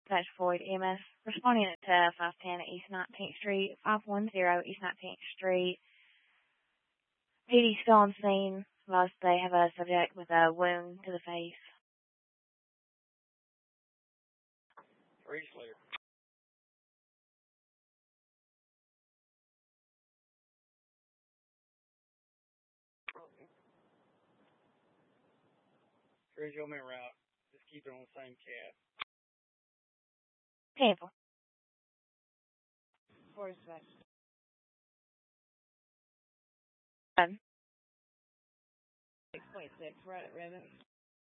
Dispatch Floyd EMS, responding to 510 East 19th Street, 510 East 19th Street. PD still on scene. Whilst they have a subject with a wound to the face. Reach later. Here's your man route. Just keep it on the same cab. Painful. For respect. 6.6, right at Rabbit.